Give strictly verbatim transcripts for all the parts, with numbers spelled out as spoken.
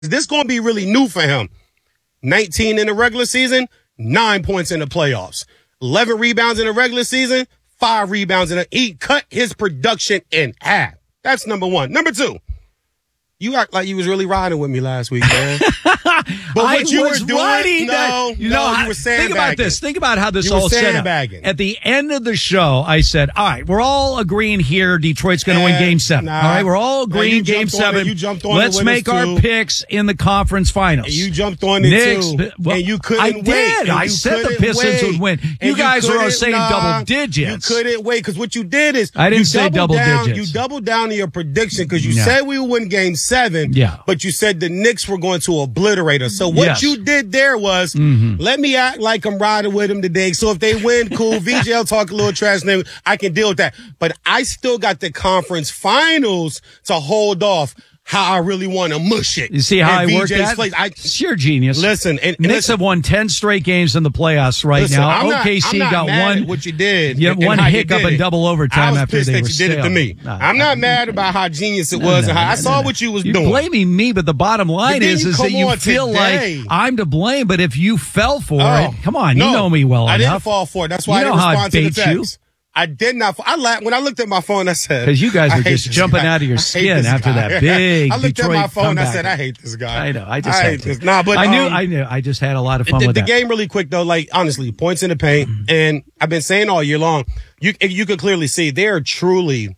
This going to be really new for him. nineteen in the regular season, nine points in the playoffs. eleven rebounds in the regular season, five rebounds in the He cut his production in half. That's number one. Number two, you act like you was really riding with me last week, man. But what I you was were doing, riding no, that. You no, know, you were sandbagging. Think about this. Think about how this you all were set up. sandbagging. At the end of the show, I said, all right, we're all agreeing here Detroit's going to win Eh, game seven. nah. All right, we're all Nah, agreeing you game jumped on seven. it. You jumped on Let's the make our winners, too. picks in the conference finals. And you jumped on it, Knicks, too. well, and you couldn't I wait. did. And I you said the couldn't Pistons wait. would win. And You guys were couldn't- saying nah, double digits. You couldn't wait because what you did is I didn't you say doubled double down, digits. You doubled down to your prediction because you No. said we would win game seven, Yeah. but you said the Knicks were going to obliterate us. So what Yes. you did there was Mm-hmm. let me act like I'm riding with them today. So if they win, cool. V J will talk a little trash, and I can deal with that. But I still got the conference finals to hold off how I really want to mush it. You see how I And work V J's that? place. I, It's your genius. Listen, and, and Knicks listen, have won ten straight games in the playoffs right Listen, now. I'm not- O K C I'm not got mad one. at what you did. Yeah, and one how you hiccup did in it. double overtime I was after pissed they that were you did it to stale. me. No, I'm not mad about how genius it was no, and how no, I no, saw no. what you was You're doing. blaming me, but the bottom line then is, you is come that you on feel today. like I'm to blame. But if you fell for Oh, it, come on, no, you know me well I enough. didn't fall for it. That's why You I know didn't how I respond to the bait you. text. I did not. I laughed when I looked at my phone. I said, Because you guys I were hate just this jumping guy. out of your I hate skin this after guy. that big I looked Detroit at my phone. comeback. I said, I hate this guy. I know. I just I had hate to. this. Nah, but I knew. um, I knew. I just had a lot of fun the, with the that. game really quick though. Like honestly, points in the paint, and I've been saying all year long. You you can clearly see they're truly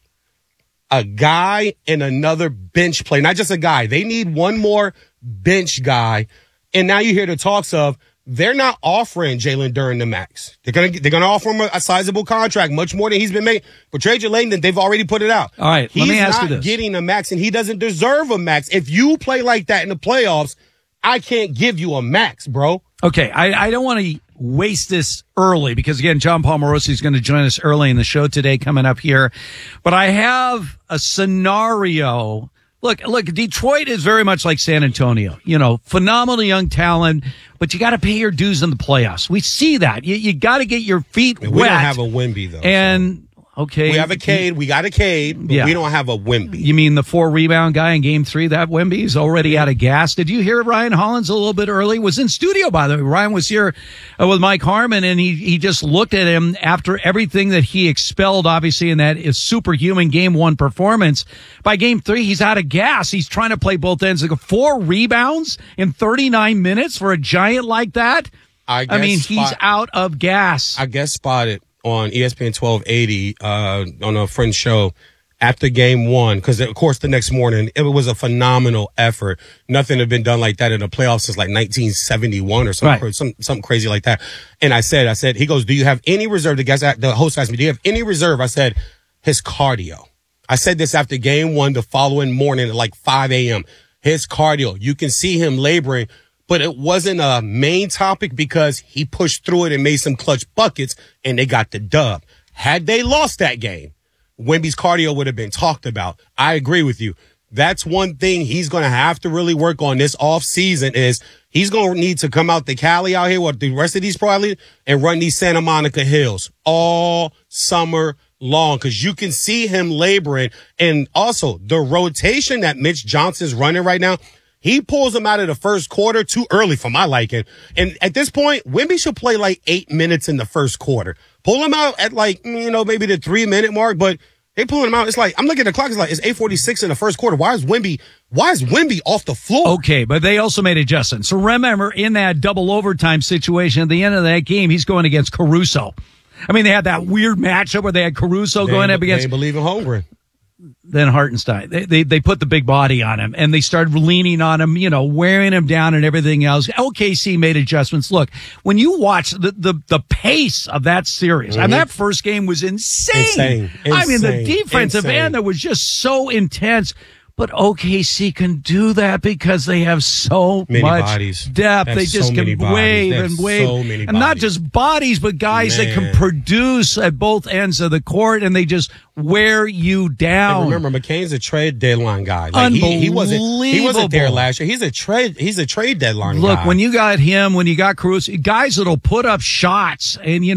a guy and another bench play, not just a guy. They need one more bench guy, and now you hear the talks of. They're not offering Jalen Duren the max. They're gonna they're gonna offer him a, a sizable contract, much more than he's been made. But Trajan Langdon, they've already put it out. All right, he's let me ask not you this. getting a max, and he doesn't deserve a max. If you play like that in the playoffs, I can't give you a max, bro. Okay, I, I don't want to waste this early because, again, John Palmarosi is going to join us early in the show today coming up here. But I have a scenario. Look, look, Detroit is very much like San Antonio. You know, phenomenal young talent, but you got to pay your dues in the playoffs. We see that. You, you got to get your feet We wet. don't have a Wemby, though. And, okay. we have a Cade. We got a Cade, but Yeah. we don't have a Wemby. You mean the four rebound guy in game three? That Wemby's already out of gas. Did you hear Ryan Hollins a little bit early? Was in studio, by the way. Ryan was here uh, with Mike Harmon, and he, he just looked at him after everything that he expelled, obviously, in that is superhuman game one performance. By game three, he's out of gas. He's trying to play both ends. Like four rebounds in thirty-nine minutes for a giant like that. I, I guess mean, he's spot- out of gas. I guess spotted on E S P N twelve eighty uh, on a friend's show after game one, because of course the next morning it was a phenomenal effort. Nothing had been done like that in the playoffs since like nineteen seventy-one or something, Right. some, something crazy like that. And I said, I said, he goes, "Do you have any reserve?" The guys, the host asked me, "Do you have any reserve?" I said, "His cardio." I said this after game one the following morning at like five a.m. His cardio, you can see him laboring. But it wasn't a main topic because he pushed through it and made some clutch buckets, and they got the dub. Had they lost that game, Wemby's cardio would have been talked about. I agree with you. That's one thing he's going to have to really work on this off season is he's going to need to come out to Cali out here with the rest of these pro athletes and run these Santa Monica hills all summer long, because you can see him laboring. And also the rotation that Mitch Johnson's running right now, he pulls him out of the first quarter too early for my liking. And at this point, Wemby should play like eight minutes in the first quarter. Pull him out at like, you know, maybe the three minute mark, but they pulling him out. It's like, I'm looking at the clock. It's like, it's eight forty-six in the first quarter. Why is Wemby, why is Wemby off the floor? Okay, but they also made adjustments. So remember, in that double overtime situation at the end of that game, he's going against Caruso. I mean, they had that weird matchup where they had Caruso They going ain't- up against They ain't believe in Holmgren. then Hartenstein. They, they they put the big body on him, and they started leaning on him, you know, wearing him down and everything else. O K C made adjustments. Look, when you watch the the, the pace of that series, Mm-hmm. and that first game was insane. Insane. I mean, the Insane. defensive Insane. end that was just so intense. But O K C can do that because they have so Many much bodies. depth. They They have just so can many bodies. wave They have and wave. so many and not bodies. just bodies, but guys that can Man. produce at both ends of the court, and they just wear you down. And remember, McCain's a trade deadline guy. Like he, he wasn't he wasn't there Unbelievable. last year. He's a trade he's a trade deadline Look, guy. when you got him, when you got Cruz, guys that'll put up shots and, you know,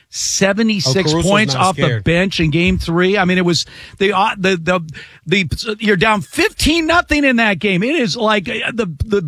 seventy-six Oh, points not off the scared. bench in game three. I mean, it was the, uh, the, the, the, you're down fifteen nothing in that game. It is like uh, the, the